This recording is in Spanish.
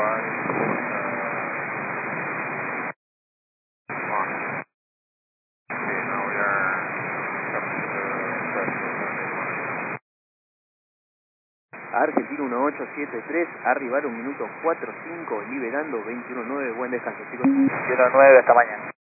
Argentino 1873, arribar 1 minuto 45, liberando 21.9, buen descanso chicos. 21.9, hasta mañana.